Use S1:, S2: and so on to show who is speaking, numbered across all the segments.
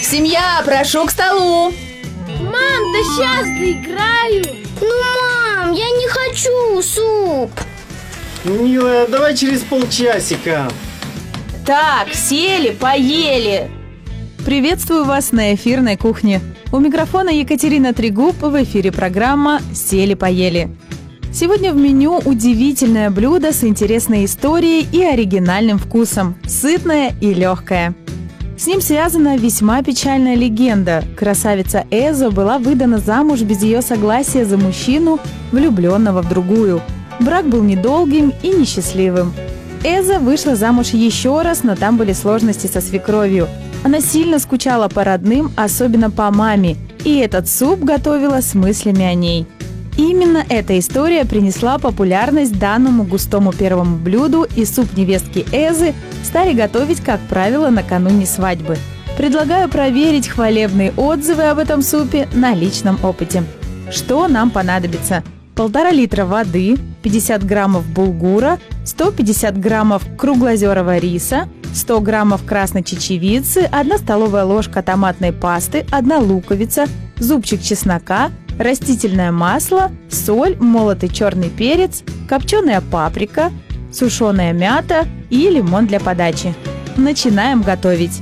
S1: семья, прошу к столу.
S2: Мам, да сейчас доиграю.
S3: Мам, я не хочу суп.
S4: Милая, давай через полчасика.
S1: Так, сели, поели.
S5: Приветствую вас на эфирной кухне. У микрофона Екатерина Трегуб, в эфире программа «Сели-поели». Сегодня в меню удивительное блюдо с интересной историей и оригинальным вкусом, сытное и легкое. С ним связана весьма печальная легенда. Красавица Эзо была выдана замуж без ее согласия за мужчину, влюбленного в другую. Брак был недолгим и несчастливым. Эзо вышла замуж еще раз, но там были сложности со свекровью. Она сильно скучала по родным, особенно по маме, и этот суп готовила с мыслями о ней. Именно эта история принесла популярность данному густому первому блюду, и суп невестки Эзы стали готовить, как правило, накануне свадьбы. Предлагаю проверить хвалебные отзывы об этом супе на личном опыте. Что нам понадобится? 1,5 литра воды, 50 граммов булгура, 150 граммов круглозерного риса, 100 граммов красной чечевицы, 1 столовая ложка томатной пасты, 1 луковица, зубчик чеснока, растительное масло, соль, молотый черный перец, копченая паприка, сушеная мята и лимон для подачи. Начинаем готовить.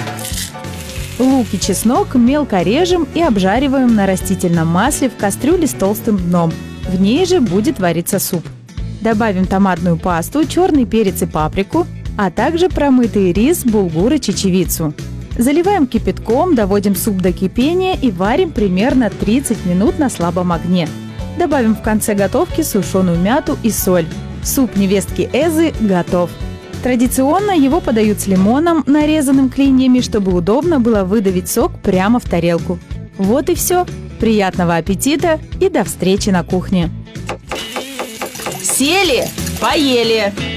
S5: Лук и чеснок мелко режем и обжариваем на растительном масле в кастрюле с толстым дном. В ней же будет вариться суп. Добавим томатную пасту, черный перец и паприку, а также промытый рис, булгур и чечевицу. Заливаем кипятком, доводим суп до кипения и варим примерно 30 минут на слабом огне. Добавим в конце готовки сушеную мяту и соль. Суп невестки Эзы готов. Традиционно его подают с лимоном, нарезанным клиньями, чтобы удобно было выдавить сок прямо в тарелку. Вот и все. Приятного аппетита и до встречи на кухне.
S1: Сели, поели.